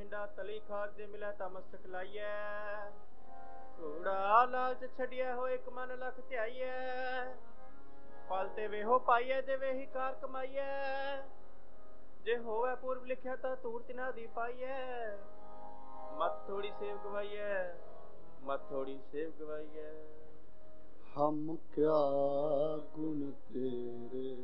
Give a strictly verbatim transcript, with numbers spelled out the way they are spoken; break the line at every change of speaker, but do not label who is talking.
ਪਿੰਡਾ ਤਲੀ ਖਾਕ ਜੇ ਮਿਲੇ ਤਾਂ ਮਸਤਕ ਲਾਈਐ। ਕੂੜਾ ਲਾਲਚ ਛੱਡਿਆ ਹੋਏ ਇੱਕ ਮਨ ਲੱਖ ਧਿਆਈਐ। ਫਲ ਤੇ ਵੇਹੋ ਪਾਈਐ ਜੇ ਵੇਹੀ ਕਾਰ ਕਮਾਈਐ। ਜੇ ਹੋਵੇ ਪੂਰਬ ਲਿਖਿਆ ਤਾਂ ਧੂੜ ਤਿਨਾ ਦੀ ਪਾਈਐ। ਮਤ ਥੋੜੀ ਸੇਵ ਗਵਾਈਐ, ਮਤ ਥੋੜੀ ਸੇਵ ਗਵਾਈਐ।
ਹਮ ਕਿਆ ਗੁਣ ਤੇਰੇ